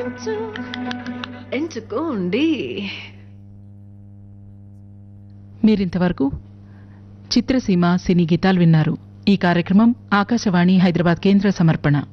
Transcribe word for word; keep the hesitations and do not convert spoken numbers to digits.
ఎంచు ఎంచుకోండి. మీరింతవరకు చిత్రసీమ సినీ గీతాలు విన్నారు. ఈ కార్యక్రమం ఆకాశవాణి హైదరాబాద్ కేంద్ర సమర్పణ.